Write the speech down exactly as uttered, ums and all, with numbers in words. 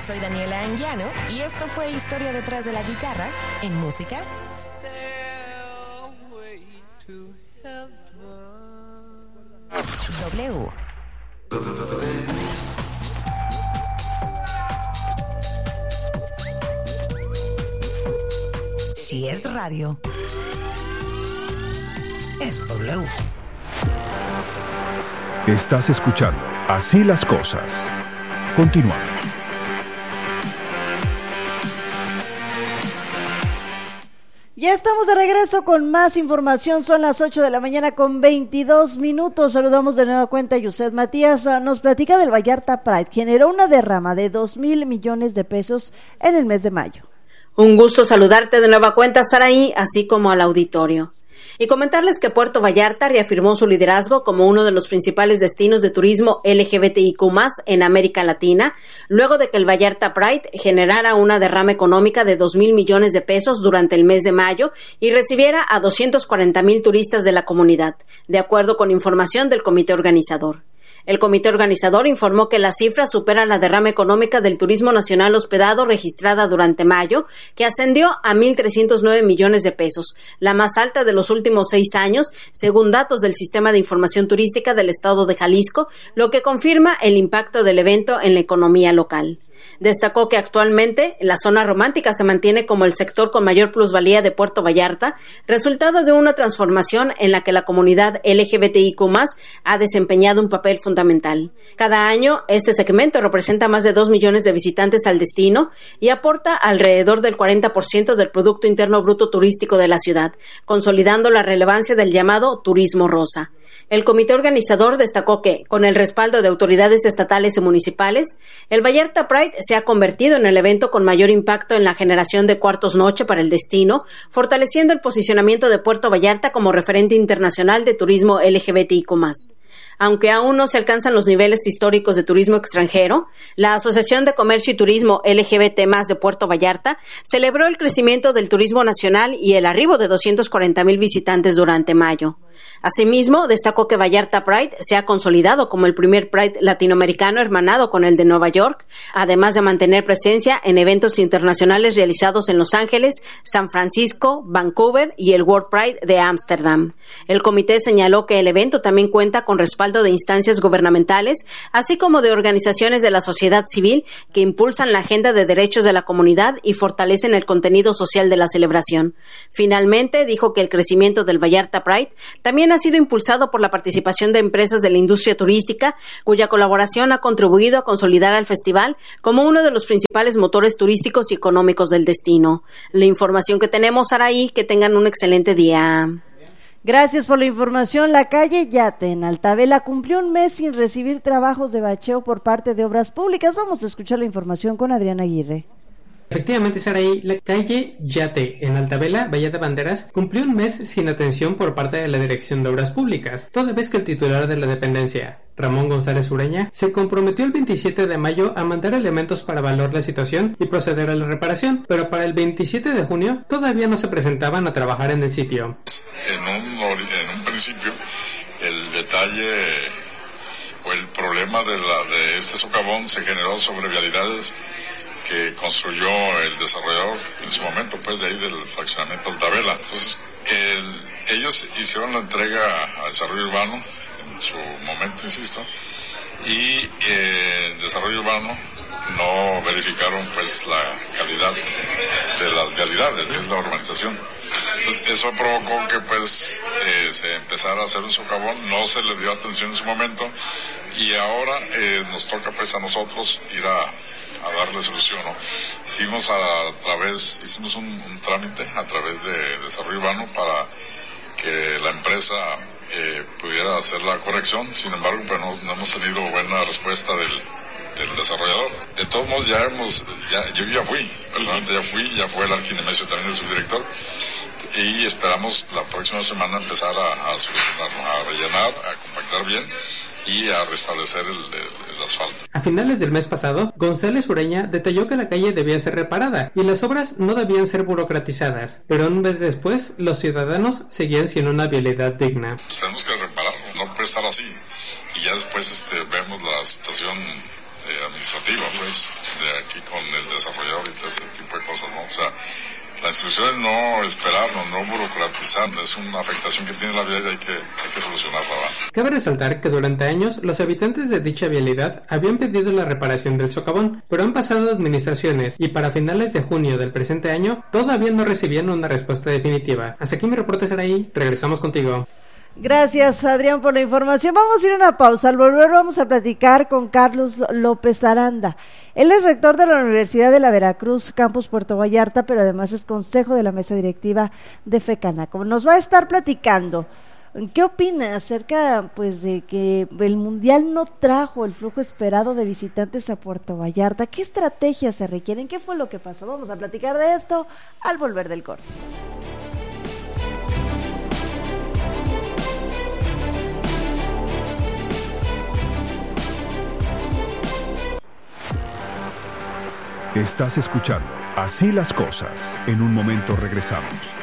soy Daniela Anguiano y esto fue Historia detrás de la guitarra en música. W. Si es radio, es W. Estás escuchando Así las Cosas. Continuamos. Ya estamos de regreso con más información. Son las ocho de la mañana con veintidós minutos. Saludamos de nueva cuenta a Yuset Matías. Nos platica del Vallarta Pride. Generó una derrama de dos mil millones de pesos en el mes de mayo. Un gusto saludarte de nueva cuenta, Saraí, así como al auditorio. Y comentarles que Puerto Vallarta reafirmó su liderazgo como uno de los principales destinos de turismo L G B T I Q más, en América Latina, luego de que el Vallarta Pride generara una derrama económica de dos mil millones de pesos durante el mes de mayo y recibiera a doscientos cuarenta mil turistas de la comunidad, de acuerdo con información del comité organizador. El comité organizador informó que la cifra supera la derrama económica del turismo nacional hospedado registrada durante mayo, que ascendió a mil trescientos nueve millones de pesos, la más alta de los últimos seis años, según datos del Sistema de Información Turística del Estado de Jalisco, lo que confirma el impacto del evento en la economía local. Destacó que actualmente la zona romántica se mantiene como el sector con mayor plusvalía de Puerto Vallarta, resultado de una transformación en la que la comunidad L G B T I Q más, ha desempeñado un papel fundamental. Cada año, este segmento representa más de dos millones de visitantes al destino y aporta alrededor del cuarenta por ciento del Producto Interno Bruto turístico de la ciudad, consolidando la relevancia del llamado turismo rosa. El comité organizador destacó que, con el respaldo de autoridades estatales y municipales, el Vallarta Pride se ha convertido en el evento con mayor impacto en la generación de cuartos noche para el destino, fortaleciendo el posicionamiento de Puerto Vallarta como referente internacional de turismo L G B T I Q más. Aunque aún no se alcanzan los niveles históricos de turismo extranjero, la Asociación de Comercio y Turismo L G B T más de Puerto Vallarta celebró el crecimiento del turismo nacional y el arribo de doscientos cuarenta mil visitantes durante mayo. Asimismo, destacó que Vallarta Pride se ha consolidado como el primer Pride latinoamericano hermanado con el de Nueva York, además de mantener presencia en eventos internacionales realizados en Los Ángeles, San Francisco, Vancouver y el World Pride de Ámsterdam. El comité señaló que el evento también cuenta con respaldo de instancias gubernamentales, así como de organizaciones de la sociedad civil que impulsan la agenda de derechos de la comunidad y fortalecen el contenido social de la celebración. Finalmente, dijo que el crecimiento del Vallarta Pride también ha sido impulsado por la participación de empresas de la industria turística, cuya colaboración ha contribuido a consolidar al festival como uno de los principales motores turísticos y económicos del destino. La información que tenemos, Araí, que tengan un excelente día. Gracias por la información. La calle Yate en Altavela cumplió un mes sin recibir trabajos de bacheo por parte de Obras Públicas. Vamos a escuchar la información con Adrián Aguirre. Efectivamente, Saraí, la calle Yate en Altavela, Bahía de Banderas, cumplió un mes sin atención por parte de la Dirección de Obras Públicas, toda vez que el titular de la dependencia, Ramón González Ureña, se comprometió el veintisiete de mayo a mandar elementos para evaluar la situación y proceder a la reparación, pero para el veintisiete de junio todavía no se presentaban a trabajar en el sitio. En un, en un principio, el detalle o el problema de, la, de este socavón se generó sobre vialidades que construyó el desarrollador en su momento, pues de ahí del fraccionamiento Altavela. Entonces, el, ellos hicieron la entrega a desarrollo urbano, en su momento, insisto, y eh, en desarrollo urbano no verificaron pues la calidad de las vialidades, de la urbanización. Entonces, eso provocó que pues eh, se empezara a hacer un socavón, no se le dio atención en su momento, y ahora eh, nos toca pues a nosotros ir a a darle solución, ¿no? Hicimos a través, hicimos un, un trámite a través de desarrollo urbano para que la empresa eh, pudiera hacer la corrección. Sin embargo, pues no, no hemos tenido buena respuesta del, del desarrollador. De todos modos, ya hemos, ya, yo ya fui, personalmente ya fui, ya fue el Arquinemesio también el subdirector, y esperamos la próxima semana empezar a, a solucionarlo, a rellenar, a compactar bien y a restablecer el, el, el asfalto. A finales del mes pasado, González Ureña detalló que la calle debía ser reparada y las obras no debían ser burocratizadas, pero un mes después los ciudadanos seguían sin una vialidad digna. Pues tenemos que repararlo, no puede estar así, y ya después este, vemos la situación eh, administrativa, pues, de aquí con el desarrollador y todo ese tipo de cosas, ¿no? O sea, la institución es no esperar, no, no burocratizar, es una afectación que tiene la vialidad y hay que, hay que solucionarla, ¿va? Cabe resaltar que durante años los habitantes de dicha vialidad habían pedido la reparación del socavón, pero han pasado administraciones y para finales de junio del presente año todavía no recibían una respuesta definitiva. Hasta aquí mi reporte, Saraí, regresamos contigo. Gracias, Adrián, por la información. Vamos a ir a una pausa. Al volver vamos a platicar con Carlos López Aranda. Él es rector de la Universidad de la Veracruz, Campus Puerto Vallarta, pero además es consejo de la mesa directiva de FECANACO. Nos va a estar platicando. ¿Qué opina acerca, pues, de que el Mundial no trajo el flujo esperado de visitantes a Puerto Vallarta? ¿Qué estrategias se requieren? ¿Qué fue lo que pasó? Vamos a platicar de esto al volver del corte. Estás escuchando Así las Cosas. En un momento regresamos.